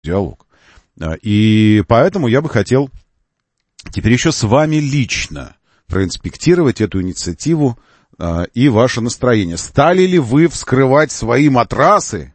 диалог. И поэтому я бы хотел теперь еще с вами лично проинспектировать эту инициативу и ваше настроение. Стали ли вы вскрывать свои матрасы,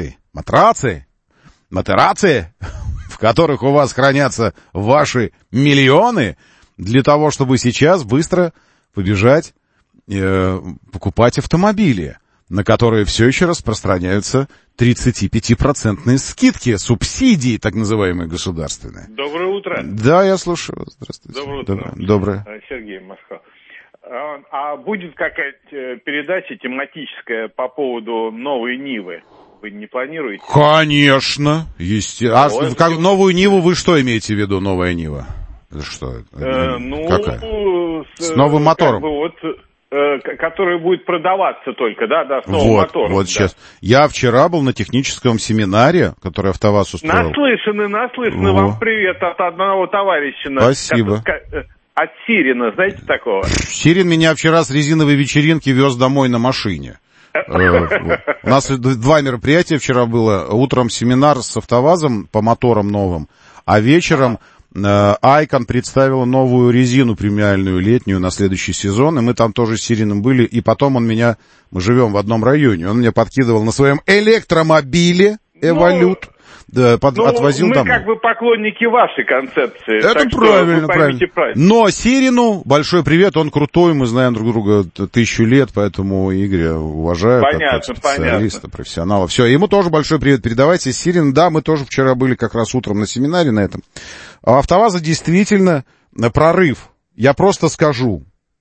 в которых у вас хранятся ваши миллионы, для того, чтобы сейчас быстро побежать покупать автомобили, на которые все еще распространяются 35% скидки, субсидии, так называемые, государственные. Доброе утро. Да, я слушаю вас. Здравствуйте. Доброе утро. Доброе. Сергей, Москва. А будет какая-то передача тематическая по поводу новой Нивы? Вы не планируете? Конечно. Как новую Ниву вы что имеете в виду, новая Нива? Что? Какая? С новым мотором. Который будет продаваться только, да, с новым мотором. Вот сейчас. Я вчера был на техническом семинаре, который АвтоВАЗ устроил. Наслышаны. Вам привет от одного товарища. Спасибо. От Сирина, знаете такого? Сирин меня вчера с резиновой вечеринки вез домой на машине. У нас 2 мероприятия вчера было. Утром семинар с АвтоВАЗом по моторам новым, а вечером Айкон представила новую резину премиальную летнюю на следующий сезон, и мы там тоже с Сириным были, и потом мы живем в одном районе, он меня подкидывал на своем электромобиле «Эволют», отвозил домой. Мы как бы поклонники вашей концепции. Это правильно. Но Сирину большой привет, он крутой, мы знаем друг друга 1000 лет, поэтому Игоря уважаю как специалиста, профессионала. Все, ему тоже большой привет передавайте. Сирин, да, мы тоже вчера были как раз утром на семинаре на этом. А АвтоВАЗа действительно прорыв. Я просто скажу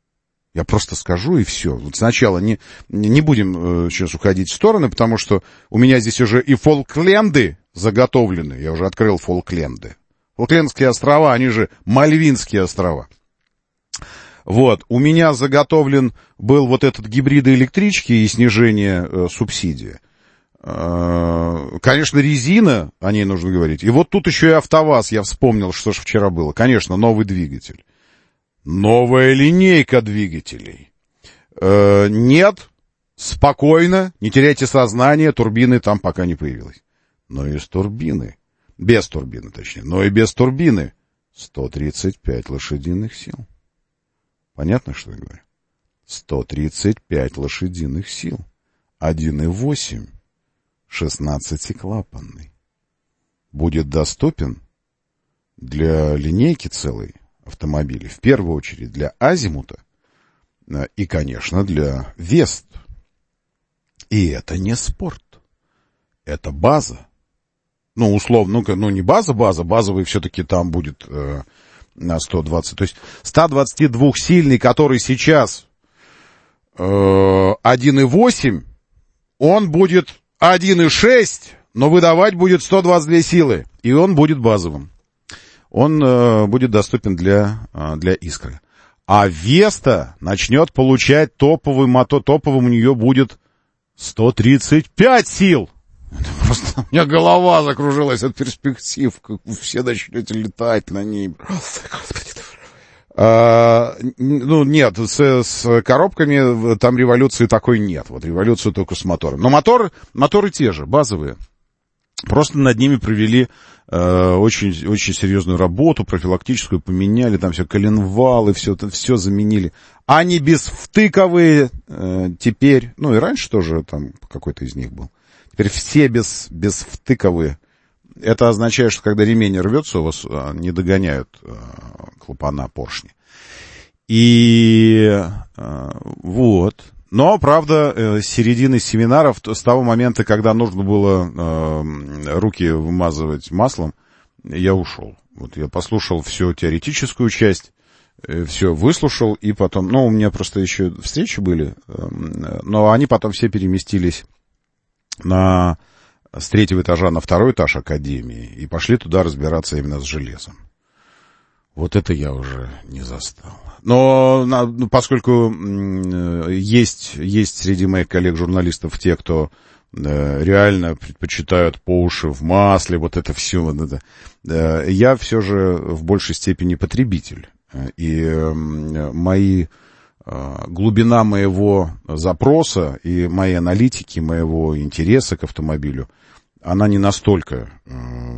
и все. Вот сначала не будем сейчас уходить в стороны, потому что у меня здесь уже и Фолкленды заготовлены. Я уже открыл Фолкленды. Фолклендские острова, они же Мальвинские острова. Вот, у меня заготовлен был вот этот гибрид электрички и снижение субсидии. Конечно, резина, о ней нужно говорить. И вот тут еще и АвтоВАЗ, я вспомнил, что же вчера было. Конечно, новый двигатель. Новая линейка двигателей. Нет, спокойно, не теряйте сознание, турбины там пока не появилось. Но и без турбины, точнее, но и без турбины 135 лошадиных сил. Понятно, что я говорю? 135 лошадиных сил. 1,8, 16-клапанный. Будет доступен для линейки целой автомобилей, в первую очередь для Азимута и, конечно, для Вест. И это не спорт. Это база. Условно, не базовый все-таки там будет на 120. То есть 122-сильный, который сейчас 1,8, он будет 1,6, но выдавать будет 122 силы. И он будет базовым. Он будет доступен для Искры. А Веста начнет получать топовый мотор. Топовым у нее будет 135 сил. Просто у меня голова закружилась от перспектив, как вы все начнете летать на ней. Нет, с коробками там революции такой нет. Вот революцию только с мотором. Но моторы те же, базовые. Просто над ними провели очень, очень серьезную работу, профилактическую, поменяли там все, коленвалы, все заменили. Они безвтыковые теперь, и раньше тоже там какой-то из них был. Теперь все безвтыковые. Это означает, что когда ремень рвется, у вас не догоняют клапана поршни. И вот. Но, правда, с середины семинаров, с того момента, когда нужно было руки вымазывать маслом, я ушел. Вот я послушал всю теоретическую часть, все выслушал, и потом... у меня просто еще встречи были, но они потом все переместились с 3-го этажа на 2-й этаж академии и пошли туда разбираться именно с железом. Вот это я уже не застал. Но поскольку есть среди моих коллег-журналистов те, кто реально предпочитают по уши в масле, вот это все, я все же в большей степени потребитель. И глубина моего запроса и моей аналитики, моего интереса к автомобилю, она не настолько